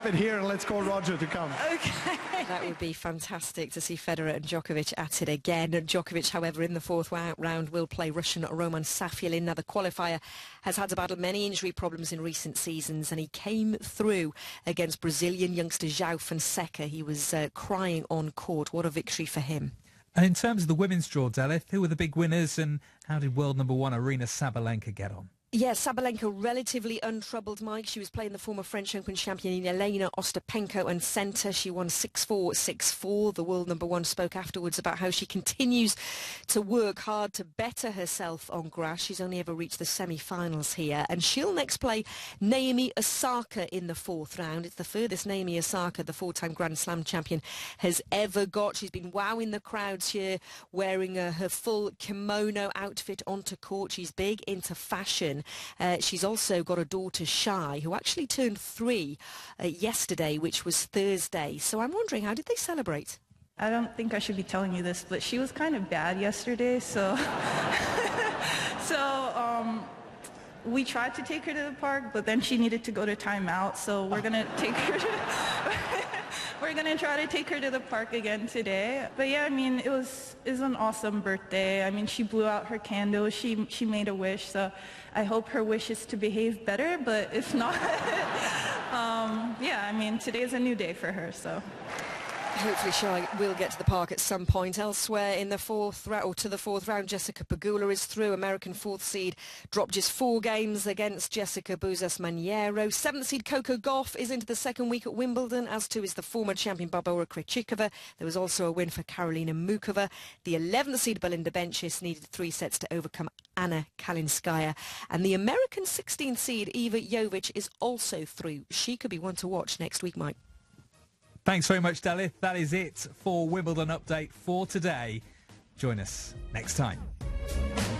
it here and let's call Roger to come. Okay. That would be fantastic to see Federer and Djokovic at it again. Djokovic, however, in the fourth round will play Russian Roman Safyulin. Now, the qualifier has had to battle many injury problems in recent seasons, and he came through against Brazilian youngster João Fonseca. He was crying on court. What a victory for him. And in terms of the women's draw, Dalith, who were the big winners and how did world number one Aryna Sabalenka get on? Yes, Sabalenka relatively untroubled, Mike. She was playing the former French Open champion Elena Ostapenko and centre. She won 6-4, 6-4. The world number one spoke afterwards about how she continues to work hard to better herself on grass. She's only ever reached the semi-finals here. And she'll next play Naomi Osaka in the fourth round. It's the furthest Naomi Osaka, the four-time Grand Slam champion, has ever got. She's been wowing the crowds here, wearing her full kimono outfit onto court. She's big into fashion. She's also got a daughter, Shai, who actually turned 3 yesterday, which was Thursday. So I'm wondering, how did they celebrate? I don't think I should be telling you this, but she was kind of bad yesterday, so... we tried to take her to the park, but then she needed to go to timeout, so we're going to take her to... We're going to try to take her to the park again today. But yeah, I mean, it was an awesome birthday. I mean, she blew out her candle. She made a wish, so I hope her wish is to behave better, but if not, yeah, I mean, today's a new day for her, so... Hopefully Shai will get to the park at some point. Elsewhere in the fourth round, Jessica Pegula is through. American fourth seed dropped just 4 games against Jessica Buzas-Maniero. Seventh seed Coco Gauff is into the second week at Wimbledon, as too is the former champion Barbora Krejcikova. There was also a win for Karolina Mukova. The 11th seed Belinda Bencic needed 3 sets to overcome Anna Kalinskaya. And the American 16th seed Iva Jovic is also through. She could be one to watch next week, Mike. Thanks very much, Dalith. That is it for Wimbledon Update for today. Join us next time.